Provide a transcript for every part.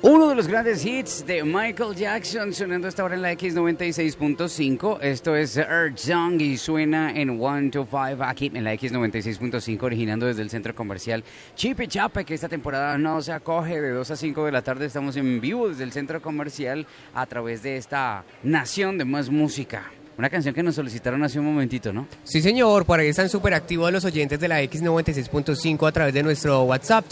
Uno de los grandes hits de Michael Jackson sonando esta hora en la X96.5. Esto es Earth Song y suena en 1 to 5 aquí en la X96.5, originando desde el centro comercial Chipe Chape, que esta temporada no se acoge. De 2 a 5 de la tarde estamos en vivo desde el centro comercial a través de esta nación de más música. Una canción que nos solicitaron hace un momentito, ¿no? Sí, señor, por ahí están súper activos los oyentes de la X96.5 a través de nuestro WhatsApp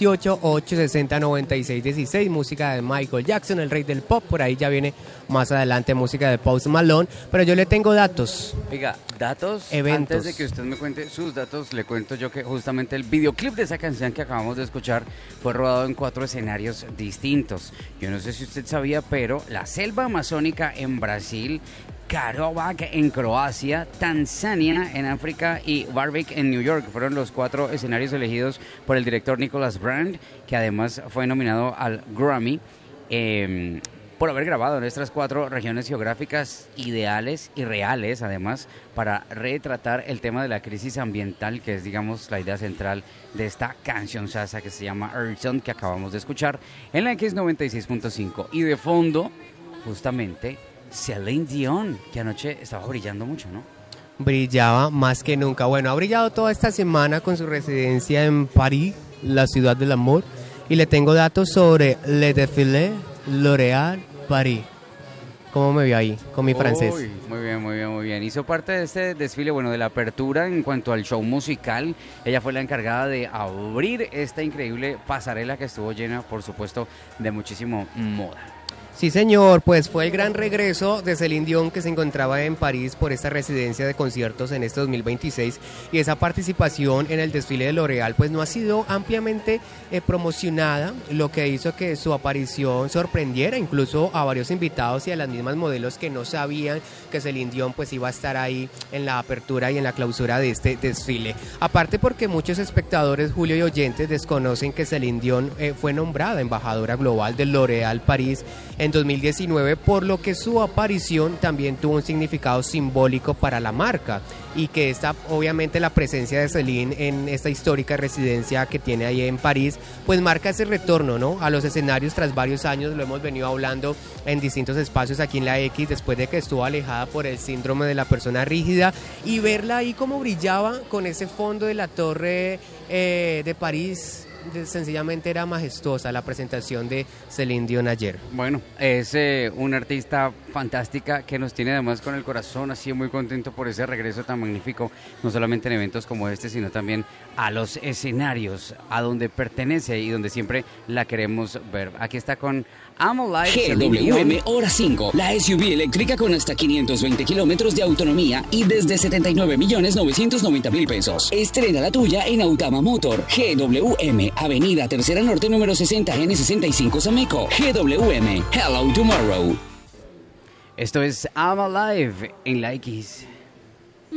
318-860-9616, música de Michael Jackson, el rey del pop. Por ahí ya viene más adelante música de Post Malone, pero yo le tengo datos. Oiga, datos, eventos. Antes de que usted me cuente sus datos, le cuento yo que justamente el videoclip de esa canción que acabamos de escuchar fue rodado en 4 escenarios distintos. Yo no sé si usted sabía, pero la selva amazónica en Brasil, Karlovac en Croacia, Tanzania en África y Warwick en New York fueron los 4 escenarios elegidos por el director Nicholas Brand, que además fue nominado al Grammy por haber grabado en estas 4 regiones geográficas ideales y reales, además, para retratar el tema de la crisis ambiental, que es, digamos, la idea central de esta canción sasa que se llama Earth Song, que acabamos de escuchar en la X96.5. Y de fondo, justamente, Celine Dion, que anoche estaba brillando mucho, ¿no? Brillaba más que nunca. Bueno, ha brillado toda esta semana con su residencia en París, la ciudad del amor. Y le tengo datos sobre Le Défilé L'Oréal Paris. ¿Cómo me vio ahí con mi francés? Uy, muy bien, muy bien, muy bien. Hizo parte de este desfile, bueno, de la apertura en cuanto al show musical. Ella fue la encargada de abrir esta increíble pasarela que estuvo llena, por supuesto, de muchísimo moda. Sí, señor, pues fue el gran regreso de Celine Dion, que se encontraba en París por esta residencia de conciertos en este 2026, y esa participación en el desfile de L'Oréal pues no ha sido ampliamente promocionada, lo que hizo que su aparición sorprendiera incluso a varios invitados y a las mismas modelos que no sabían que Celine Dion pues iba a estar ahí en la apertura y en la clausura de este desfile. Aparte porque muchos espectadores, Julio, y oyentes desconocen que Celine Dion fue nombrada embajadora global de L'Oréal París en 2019, por lo que su aparición también tuvo un significado simbólico para la marca, y que obviamente la presencia de Celine en esta histórica residencia que tiene ahí en París, pues marca ese retorno, ¿no?, a los escenarios tras varios años. Lo hemos venido hablando en distintos espacios aquí en la X, después de que estuvo alejada por el síndrome de la persona rígida, y verla ahí como brillaba con ese fondo de la torre de París. Sencillamente era majestuosa la presentación de Celine Dion ayer. Bueno, es una artista fantástica que nos tiene además con el corazón así muy contento por ese regreso tan magnífico, no solamente en eventos como este, sino también a los escenarios a donde pertenece y donde siempre la queremos ver. Aquí está con I'm Alive. GWM Hora 5, la SUV eléctrica con hasta 520 kilómetros de autonomía y desde 79.990.000 pesos. Estrena la tuya en Autama Motor. GWM, Avenida Tercera Norte, número 60, N65 Sameco. GWM, Hello Tomorrow. Esto es I'm Alive en la X.